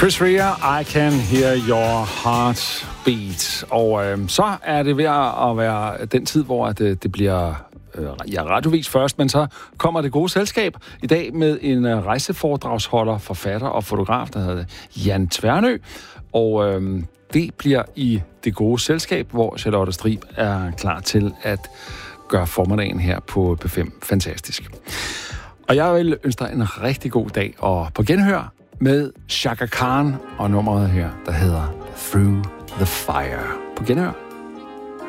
Chris Rea, I Can Hear Your Heart Beat. Og så er det ved at være den tid, hvor det bliver radiovis først, men så kommer det gode selskab i dag med en rejseforedragsholder, forfatter og fotograf, der hedder Jan Tvernø. Og det bliver i det gode selskab, hvor Charlotte Strib er klar til at gøre formiddagen her på B5 fantastisk. Og jeg vil ønske dig en rigtig god dag, og på genhør med Chaka Khan og nummeret her, der hedder Through the Fire. På genhør.